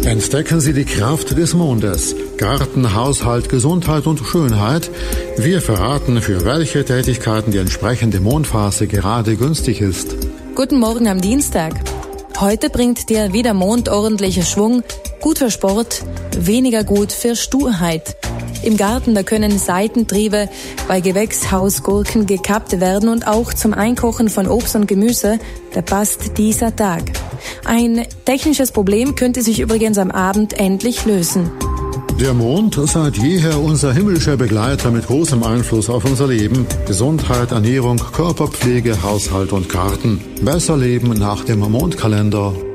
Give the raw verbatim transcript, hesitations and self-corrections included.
Entdecken Sie die Kraft des Mondes. Garten, Haushalt, Gesundheit und Schönheit. Wir verraten, für welche Tätigkeiten die entsprechende Mondphase gerade günstig ist. Guten Morgen am Dienstag. Heute bringt dir wieder Mond ordentlicher Schwung, gut für Sport, weniger gut für Sturheit. Im Garten, da können Seitentriebe bei Gewächshausgurken gekappt werden und auch zum Einkochen von Obst und Gemüse, da passt dieser Tag. Ein technisches Problem könnte sich übrigens am Abend endlich lösen. Der Mond, seit jeher unser himmlischer Begleiter mit großem Einfluss auf unser Leben. Gesundheit, Ernährung, Körperpflege, Haushalt und Garten. Besser leben nach dem Mondkalender.